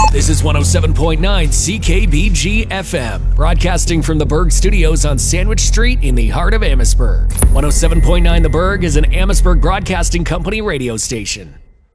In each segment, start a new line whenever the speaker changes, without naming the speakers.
This is 107.9 CKBG FM, broadcasting from the Berg Studios on Sandwich Street in the heart of Amherstburg. 107.9 The Berg is an Amherstburg Broadcasting Company radio station.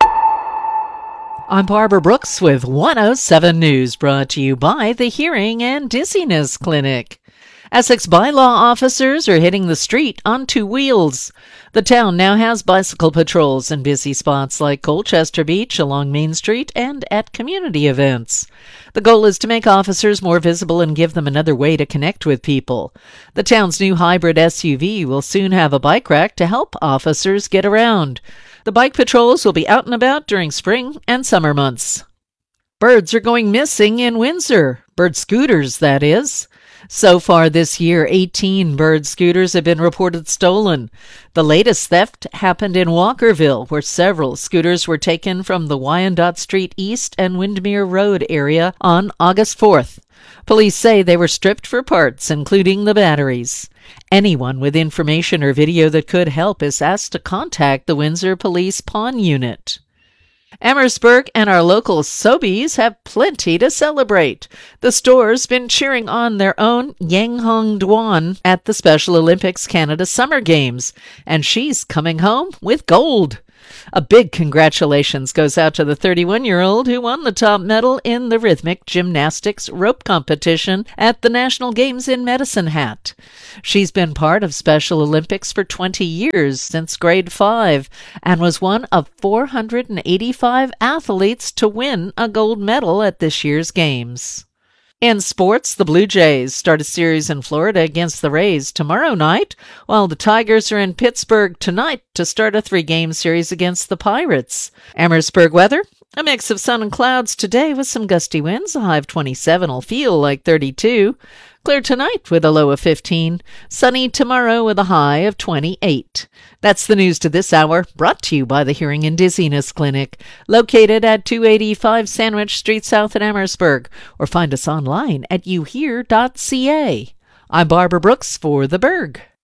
I'm Barbara Brooks with 107 News, brought to you by the Hearing and Dizziness Clinic. Essex bylaw officers are hitting the street on two wheels. The town now has bicycle patrols in busy spots like Colchester Beach, along Main Street, and at community events. The goal is to make officers more visible and give them another way to connect with people. The town's new hybrid SUV will soon have a bike rack to help officers get around. The bike patrols will be out and about during spring and summer months. Birds are going missing in Windsor. Bird scooters, that is. So far this year, 18 bird scooters have been reported stolen. The latest theft happened in Walkerville, where several scooters were taken from the Wyandotte Street East and Windmere Road area on August 4th. Police say they were stripped for parts, including the batteries. Anyone with information or video that could help is asked to contact the Windsor Police Pawn Unit. Amherstburg and our local Sobeys have plenty to celebrate. The store's been cheering on their own Yang Hong Dwan at the Special Olympics Canada Summer Games, and she's coming home with gold. A big congratulations goes out to the 31-year-old who won the top medal in the rhythmic gymnastics rope competition at the National Games in Medicine Hat. She's been part of Special Olympics for 20 years, since grade 5, and was one of 485 athletes to win a gold medal at this year's Games. In sports, the Blue Jays start a series in Florida against the Rays tomorrow night, while the Tigers are in Pittsburgh tonight to start a 3-game series against the Pirates. Amherstburg weather: a mix of sun and clouds today with some gusty winds. A high of 27 will feel like 32. Clear tonight with a low of 15. Sunny tomorrow with a high of 28. That's the news to this hour, brought to you by the Hearing and Dizziness Clinic, located at 285 Sandwich Street South in Amherstburg, or find us online at youhear.ca. I'm Barbara Brooks for The Berg.